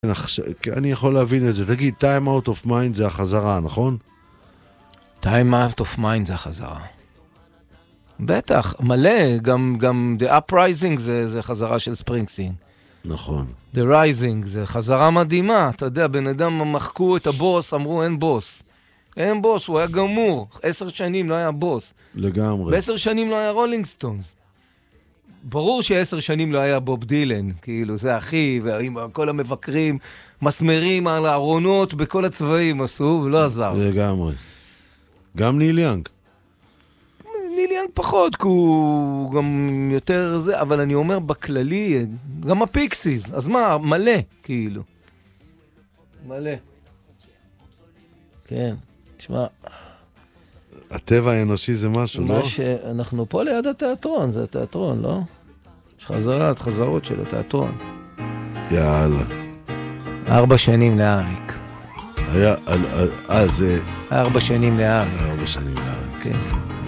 אני יכול להבין את זה. תגיד, time out of mind זה החזרה, נכון? time out of mind זה החזרה. בטח, מלא, גם The Uprising זה חזרה של ספרינגסטין. נכון. The Rising זה חזרה מדהימה, אתה יודע, בן אדם מחקו את הבוס, אמרו אין בוס. אין בוס, הוא היה גמור, 10 שנים לא היה בוס. לגמרי. ב10 שנים לא היה רולינג סטונס. ברור ש10 שנים לא היה בוב דילן, כאילו זה הכי, וכל המבקרים מסמרים על הארונות בכל הצבעים עשו, ולא עזר. לגמרי. גם ניל יאנג. ניל יאנג פחות, כי הוא גם יותר זה, אבל אני אומר בכללי, גם הפיקסיס, אז מה, מלא, כאילו. מלא. כן, תשמע. הטבע האנושי זה משהו, לא? אנחנו פה ליד התיאטרון, זה התיאטרון, לא? יש חזרות של התיאטרון. יאללה. 4 שנים לאריק. זה... 4 שנים לאריק. 4 שנים לאריק. כן.